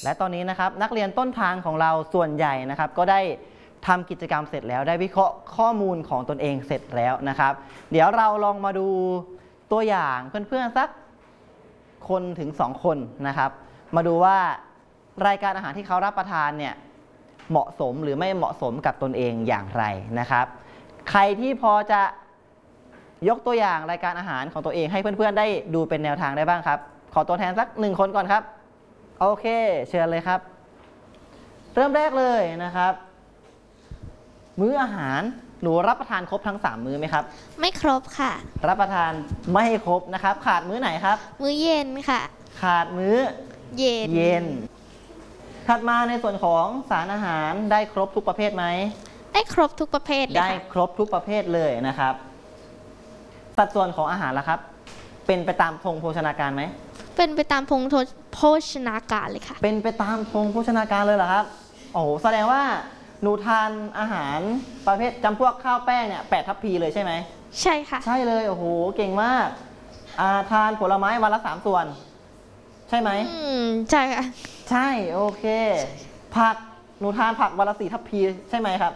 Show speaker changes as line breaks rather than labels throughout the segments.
และตอนนี้นะครับนักเรียนต้นทางของเราส่วนใหญ่นะครับก็ได้ทำกิจกรรมเสร็จแล้วได้วิเคราะห์ข้อมูลของตนเองเสร็จแล้วนะครับเดี๋ยวเราลองมาดูตัวอย่างเพื่อนๆสักคนถึง2 คนนะครับมาดูว่ารายการอาหารที่เขารับประทานเนี่ยเหมาะสมหรือไม่เหมาะสมกับตนเองอย่างไรนะครับใครที่พอจะยกตัวอย่างรายการอาหารของตัวเองให้เพื่อนๆได้ดูเป็นแนวทางได้บ้างครับขอตัวแทนสัก1 คนก่อนครับโอเคเชิญเลยครับเริ่มแรกเลยนะครับมื้ออาหารหนูรับประทานครบทั้ง3 มื้อไหมครับ
ไม่ครบค่ะ
รับประทานไม่ครบนะครับขาดมื้อไหนครับ
มื้อเย็นค่ะ
ขาดมื้อเย็นถัดมาในส่วนของสารอาหารได้ครบทุกประเภทไหม
ได้ครบทุกประเภทเลยค่ะ
ได้ครบทุกประเภทเลยนะครับสัดส่วนของอาหารล่ะครับเป็นไปตามธงโภชนาการไหม
เป็นไปตามธงโภชนาการเลยค่ะ
เป็นไปตามธงโภชนาการเลยเหรอครับโอ้โหแสดงว่าหนูทานอาหารประเภทจำพวกข้าวแป้งเนี่ย8 ทัพพีเลยใช่ไหม
ใช่ค่ะ
ใช่เลยโอ้โหเก่งมากทานผลไม้วันละ3 ส่วนใช่ไหม
ใช่ค่ะ
ใช่โอเคผักหนูทานผักวันละ4 ทัพพีใช่ไหมครับ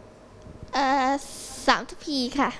3 ทัพพีค่ะ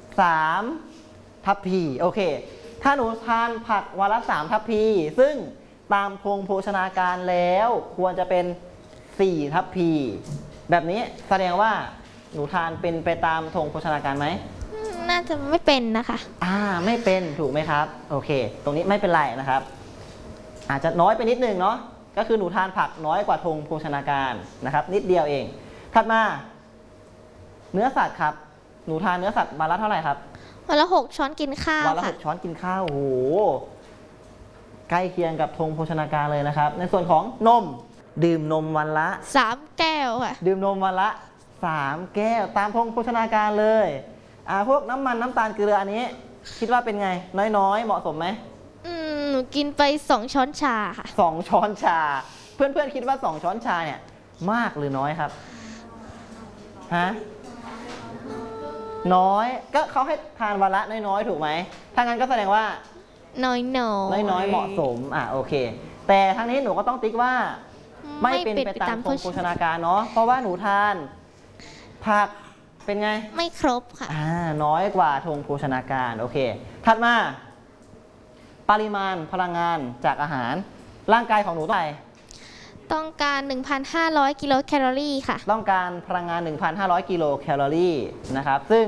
3 ทัพพีโอเคถ้าหนูทานผักวันละ3 ทัพพีซึ่งตามธงโภชนาการแล้วควรจะเป็น4 ทัพพีแบบนี้แสดงว่าหนูทานเป็นไปตามธงโภชนาการไหม
น่าจะไม่เป็นนะคะ
ไม่เป็นถูกไหมครับโอเคตรงนี้ไม่เป็นไรนะครับอาจจะน้อยไปนิดนึงเนาะก็คือหนูทานผักน้อยกว่าธงโภชนาการนะครับนิดเดียวเองถัดมาเนื้อสัตว์ครับหนูทานเนื้อสัตว์วันละเท่าไหร่ครับ
วันละ6 ช้อนกินข้าว
วันละ6 ช้อนกินข้าวโอ้โหใกล้เคียงกับธงโภชนาการเลยนะครับในส่วนของนมดื่มนมวันละ
3 แก้วค่ะ
ดื่มนมวันละ3 แก้วตามธงโภชนาการเลยพวกน้ำมันน้ำตาลเกลืออันนี้คิดว่าเป็นไงน้อยๆเหมาะสมไหม
หนูกินไป2 ช้อนชาค่ะ
2 ช้อนชาเพื่อนๆคิดว่า2 ช้อนชาเนี่ยมากหรือน้อยครับฮะน้อยก็เขาให้ทานวันละน้อยๆถูกไหมถ้างั้นก็แสดงว่า
น้อย
เหมาะสมโอเคแต่ทั้งนี้หนูก็ต้องติ๊กว่าไม่เป็นไปตามธงโภชนาการเนาะเพราะว่าหนูทานผักเป็นไง
ไม่ครบค่ะ
น้อยกว่าธงโภชนาการโอเคถัดมาปริมาณพลังงานจากอาหารร่างกายของหนู
ต้องการ 1,500 กิโลแคลอรี่ค่ะ
ต้องการพลังงาน 1,500 กิโลแคลอรี่นะครับซึ่ง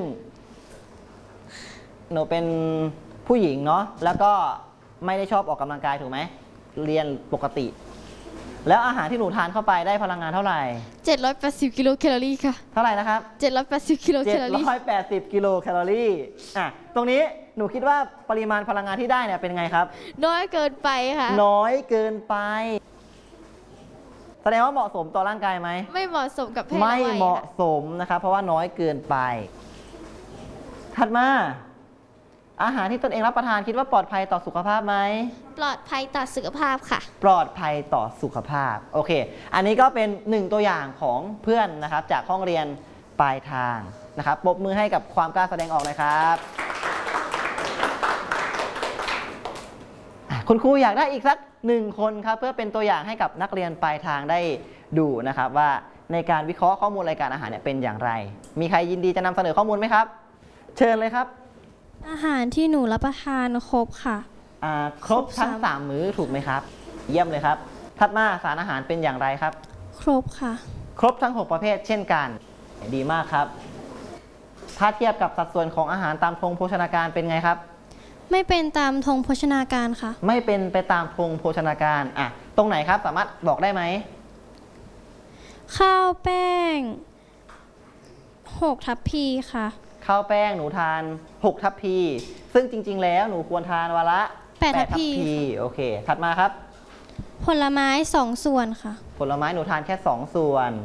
หนูเป็นผู้หญิงเนาะแล้วก็ไม่ได้ชอบออกกำลังกายถูกไหมเรียนปกติแล้วอาหารที่หนูทานเข้าไปได้พลังงานเท่าไหร่
780 กิโลแคลอรี่ค่ะ
เท่าไหร่นะครับ
780 กิโลแคลอรี่
780 กิโลแคลอรี่ตรงนี้หนูคิดว่าปริมาณพลังงานที่ได้เนี่ยเป็นไงครับ
น้อยเกินไปค่ะ
น้อยเกินไปแสดงว่าเหมาะสมต่อร่างกายไหม
ไม่เหมาะสมกับเพศ
ไม่เหมาะสมนะครับเพราะว่าน้อยเกินไปถัดมาอาหารที่ตนเองรับประทานคิดว่าปลอดภัยต่อสุขภาพไหม
ปลอดภัยต่อสุขภาพค่ะ
ปลอดภัยต่อสุขภาพโอเคอันนี้ก็เป็น1 ตัวอย่างของเพื่อนนะครับจากห้องเรียนปลายทางนะครับปรบมือให้กับความกล้าแสดงออกเลยครับคุณครูอยากได้อีกสัก1 คนครับเพื่อเป็นตัวอย่างให้กับนักเรียนปลายทางได้ดูนะครับว่าในการวิเคราะห์ข้อมูลรายการอาหารเนี่ยเป็นอย่างไรมีใครยินดีจะนำเสนอข้อมูลไหมครับเชิญเลยครับ
อาหารที่หนูรับประทานครบค่ะ
ครบทั้ง3 มื้อถูกไหมครับเยี่ยมเลยครับถัดมาสารอาหารเป็นอย่างไรครับ
ครบค่ะ
ครบทั้ง6 ประเภทเช่นกันดีมากครับถ้าเทียบกับสัดส่วนของอาหารตามธงโภชนาการเป็นไงครับ
ไม่เป็นตามธงโภชนาการค่ะ
ไม่เป็นไปตามธงโภชนาการตรงไหนครับสามารถบอกได้ไหม
ข้าวแป้ง6 ทัพพีค่ะ
ข้าวแป้งหนูทาน6 ทัพพีซึ่งจริงๆแล้วหนูควรทานวันละ
8 ทัพพี
โอเคถัดมาครับ
ผลไม้2 ส่วนค่ะ
ผลไม้หนูทานแค่2 ส่วน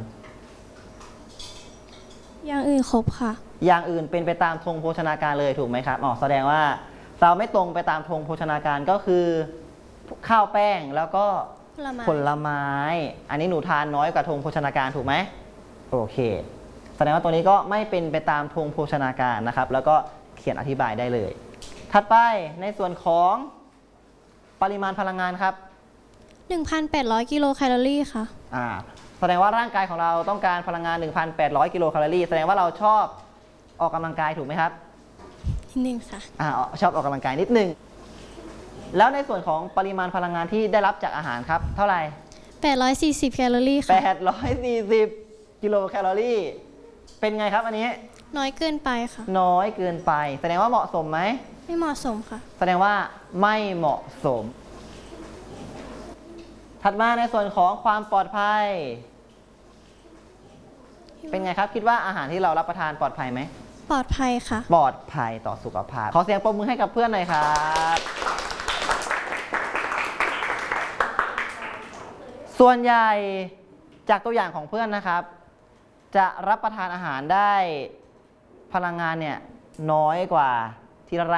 อย่างอื่นครบค่ะ
อย่างอื่นเป็นไปตามธงโภชนาการเลยถูกไหมครับแสดงว่าเราไม่ตรงไปตามธงโภชนาการก็คือข้าวแป้งแล้วก็ผลไม้อันนี้หนูทานน้อยกว่าธงโภชนาการถูกไหมโอเคแสดงว่าตัวนี้ก็ไม่เป็นไปตามธงโภชนาการนะครับแล้วก็เขียนอธิบายได้เลยถัดไปในส่วนของปริมาณพลังงานครับ
1,800 กิโลแคลอรี่ค่ะ
แสดงว่าร่างกายของเราต้องการพลังงาน 1,800 กิโลแคลอรี่แสดงว่าเราชอบออกกำลังกายถูกไหมครับ
นิดนึงค่ะ
ชอบออกกำลังกายนิดนึงแล้วในส่วนของปริมาณพลังงานที่ได้รับจากอาหารครับเท่าไหร่
840 แคลอรี่ค่ะ
840 กิโลแคลอรี่เป็นไงครับอันนี้
น้อยเกินไปค่ะ
น้อยเกินไปแสดงว่าเหมาะสมไหม
ไม่เหมาะสมค่ะ
แสดงว่าไม่เหมาะสม ถัดมาในส่วนของความปลอดภัย เป็นไงครับคิดว่าอาหารที่เรารับประทานปลอดภัยไหม
ปลอดภัยค่ะ
ปลอดภัยต่อสุขภาพขอเสียงปรบมือให้กับเพื่อนหน่อยครับ ส่วนใหญ่จากตัวอย่างของเพื่อนนะครับ จะรับประทานอาหารได้พลังงานเนี่ยน้อยกว่าที่ร่าง